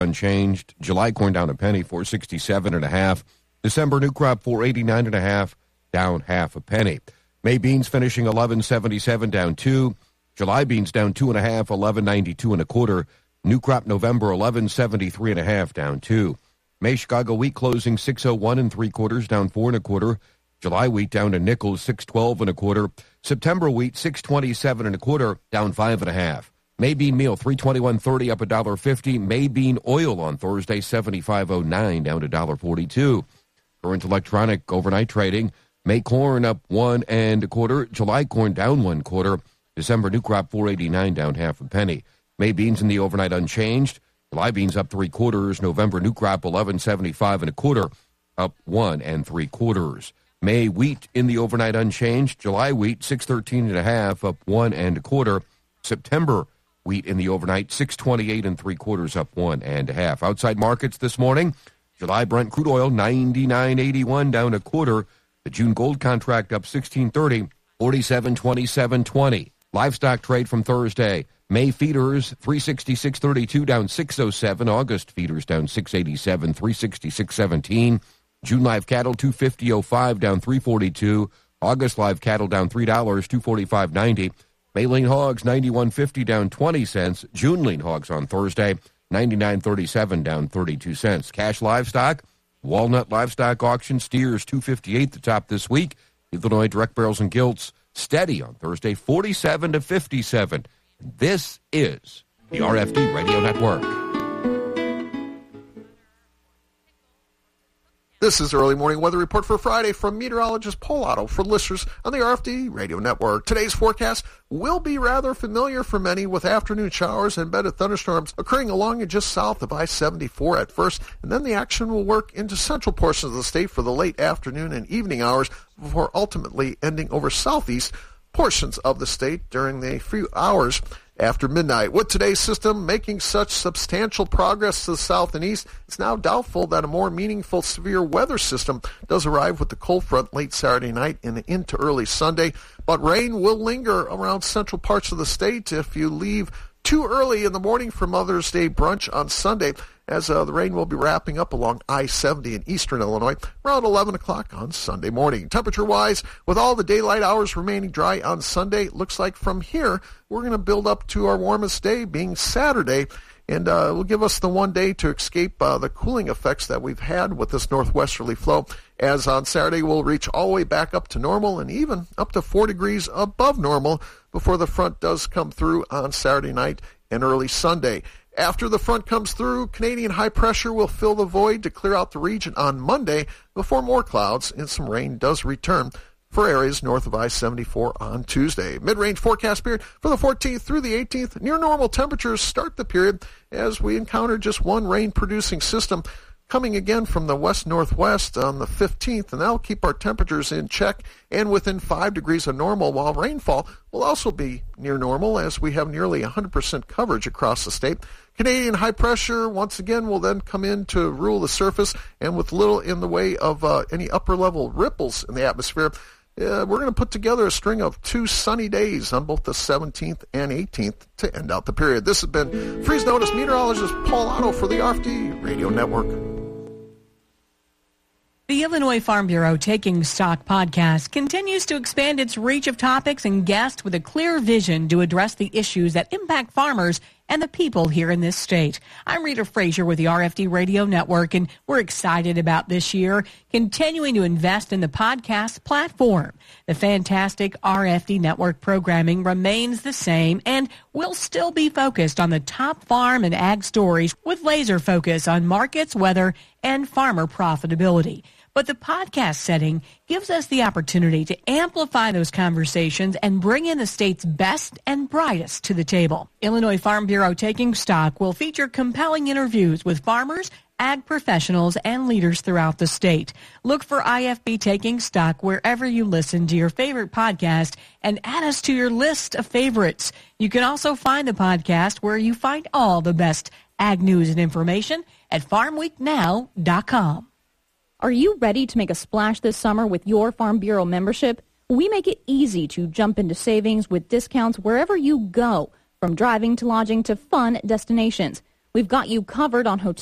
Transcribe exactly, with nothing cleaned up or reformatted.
unchanged. July corn down a penny, four sixty-seven and a half. December new crop, four eighty-nine and a half, down half a penny. May beans finishing eleven seventy-seven, down two. July beans down two and a half, eleven ninety-two and a quarter. New crop November, eleven seventy-three and a half, down two. May Chicago wheat closing six oh one and three quarters, down four and a quarter. July wheat down to nickels, six twelve and a quarter. September wheat, six twenty-seven and a quarter, down five and a half. May bean meal, three twenty-one thirty, up a dollar fifty. May bean oil on Thursday, seventy-five oh nine, down to one dollar forty-two. Current electronic overnight trading. May corn up one and a quarter. July corn down one quarter. December new crop, four eighty-nine, down half a penny. May beans in the overnight unchanged. July beans up three quarters. November new crop, eleven seventy-five and a quarter, up one and three quarters. May wheat in the overnight unchanged. July wheat, six thirteen and a half, up one and a quarter. September wheat in the overnight, six twenty-eight and three quarters, up one and a half. Outside markets this morning, July Brent crude oil, ninety-nine eighty-one, down a quarter. The June gold contract up sixteen thirty, forty-seven twenty-seven twenty. Livestock trade from Thursday. May feeders, three sixty-six thirty-two, down six oh seven. August feeders down six eighty-seven, three sixty-six seventeen. June live cattle, two fifty oh five, down three forty-two. August live cattle down three dollars, two forty-five ninety. May lean hogs, ninety-one fifty, down twenty cents. June lean hogs on Thursday, ninety-nine thirty-seven, down thirty-two cents. Cash livestock, walnut livestock auction, steers two fifty-eight the top this week. Illinois direct barrels and gilts steady on Thursday, forty-seven to fifty-seven. This is the R F D Radio Network. This is the early morning weather report for Friday from meteorologist Paul Otto for listeners on the R F D Radio Network. Today's forecast will be rather familiar for many, with afternoon showers and embedded thunderstorms occurring along and just south of I seventy-four at first, and then the action will work into central portions of the state for the late afternoon and evening hours before ultimately ending over southeast portions of the state during the few hours after midnight. With today's system making such substantial progress to the south and east, it's now doubtful that a more meaningful severe weather system does arrive with the cold front late Saturday night and into early Sunday. But rain will linger around central parts of the state if you leave too early in the morning for Mother's Day brunch on Sunday, as uh, the rain will be wrapping up along I seventy in eastern Illinois around eleven o'clock on Sunday morning. Temperature-wise, with all the daylight hours remaining dry on Sunday, it looks like from here we're going to build up to our warmest day being Saturday, and uh, it will give us the one day to escape uh, the cooling effects that we've had with this northwesterly flow, as on Saturday we'll reach all the way back up to normal and even up to four degrees above normal before the front does come through on Saturday night and early Sunday. After the front comes through, Canadian high pressure will fill the void to clear out the region on Monday before more clouds and some rain does return for areas north of I seventy-four on Tuesday. Mid-range forecast period for the fourteenth through the eighteenth. Near normal temperatures start the period as we encounter just one rain-producing system coming again from the west-northwest on the fifteenth, and that'll keep our temperatures in check and within five degrees of normal, while rainfall will also be near normal as we have nearly one hundred percent coverage across the state. Canadian high pressure once again will then come in to rule the surface, and with little in the way of uh, any upper-level ripples in the atmosphere, Uh, we're going to put together a string of two sunny days on both the seventeenth and eighteenth to end out the period. This has been Freeze Notice meteorologist Paul Otto for the R F D Radio Network. The Illinois Farm Bureau Taking Stock podcast continues to expand its reach of topics and guests with a clear vision to address the issues that impact farmers and the people here in this state. I'm Rita Frazier with the R F D Radio Network, and we're excited about this year continuing to invest in the podcast platform. The fantastic R F D Network programming remains the same and will still be focused on the top farm and ag stories with laser focus on markets, weather, and farmer profitability. But the podcast setting gives us the opportunity to amplify those conversations and bring in the state's best and brightest to the table. Illinois Farm Bureau Taking Stock will feature compelling interviews with farmers, ag professionals, and leaders throughout the state. Look for I F B Taking Stock wherever you listen to your favorite podcast and add us to your list of favorites. You can also find the podcast where you find all the best ag news and information at farm week now dot com. Are you ready to make a splash this summer with your Farm Bureau membership? We make it easy to jump into savings with discounts wherever you go, from driving to lodging to fun destinations. We've got you covered on hotel